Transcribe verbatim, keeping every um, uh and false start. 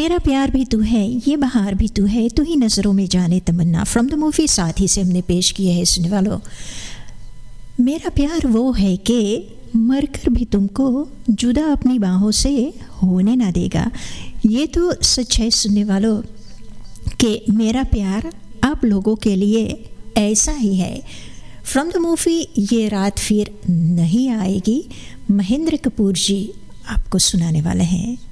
मेरा प्यार भी तू है, ये बहार भी तू है, तू ही नज़रों में जाने तमन्ना, फ्रॉम द मूवी साथी से हमने पेश किया है सुनने वालों। मेरा प्यार वो है कि मरकर भी तुमको जुदा अपनी बाहों से होने ना देगा। ये तो सच है सुनने वालों कि मेरा प्यार आप लोगों के लिए ऐसा ही है। फ्रॉम द मूवी ये रात फिर नहीं आएगी, महेंद्र कपूर जी आपको सुनाने वाले हैं।